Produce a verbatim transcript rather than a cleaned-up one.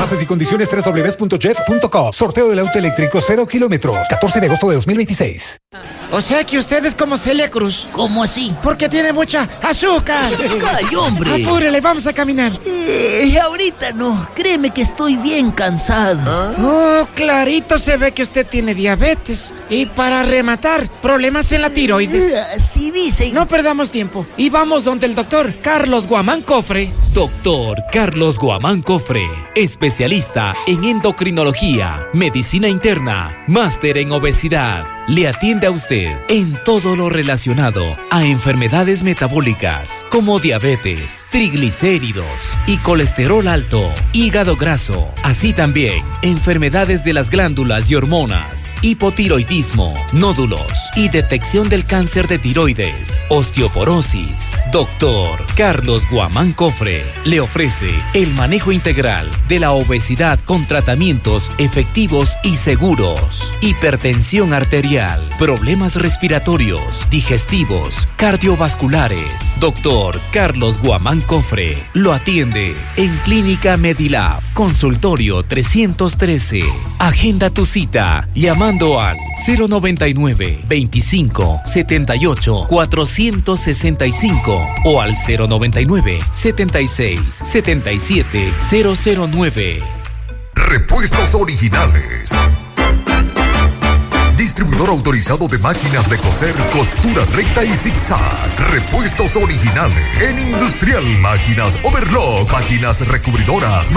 Bases y condiciones doble u doble u doble u punto jet punto com. Sorteo del auto eléctrico cero kilómetros. catorce de agosto de dos mil veintiséis. O sea que usted es como Celia Cruz. ¿Cómo así? Porque tiene mucha azúcar. ¡Ay, hombre! Apúrele, vamos a caminar. Eh, ahorita no. Créeme que estoy bien cansado. ¿Ah? Oh, clarito se ve que usted tiene diabetes. Y para rematar, problemas en la tiroides. Eh, así dicen. No perdamos tiempo. Y vamos donde el doctor Carlos Guamán Cofre. Doctor Carlos Guamán Cofre, especialista en endocrinología, medicina interna, máster en obesidad. Le atiende a usted en todo lo relacionado a enfermedades metabólicas como diabetes, triglicéridos y colesterol alto, hígado graso, así también enfermedades de las glándulas y hormonas, hipotiroidismo, nódulos y detección del cáncer de tiroides, osteoporosis. Doctor Carlos Guamán Cofre le ofrece el manejo integral de la obesidad con tratamientos efectivos y seguros, hipertensión arterial, problemas respiratorios, digestivos, cardiovasculares. Doctor Carlos Guamán Cofre lo atiende en Clínica Medilab, consultorio trescientos trece. Agenda tu cita llamando al cero noventa y nueve, veinticinco, setenta y ocho, cuatrocientos sesenta y cinco o al cero noventa y nueve, setenta y seis, setenta y siete, cero cero nueve. Repuestos Originales. Distribuidor autorizado de máquinas de coser, costura recta y zigzag. Repuestos Originales. En Industrial, máquinas overlock, máquinas recubridoras,